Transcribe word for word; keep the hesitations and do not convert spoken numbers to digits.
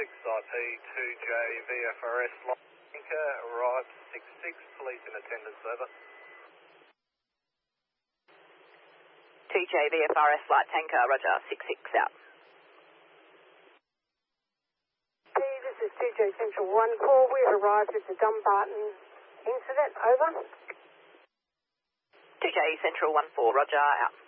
six I P two J V F R S light tanker, arrived six six, police in attendance, over. two J V F R S light tanker, roger, six six out. This is two J Central one call. We have arrived at the Dumbarton incident, over. two J Central one four, roger, out.